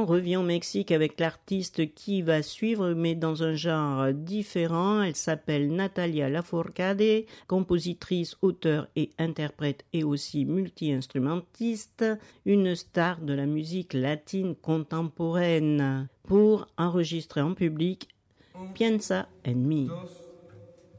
revient au Mexique avec l'artiste qui va suivre, mais dans un genre différent. Elle s'appelle Natalia Lafourcade, compositrice, auteure et interprète et aussi multi-instrumentiste, une star de la musique latine contemporaine. Pour enregistrer en public, Piensa en mí.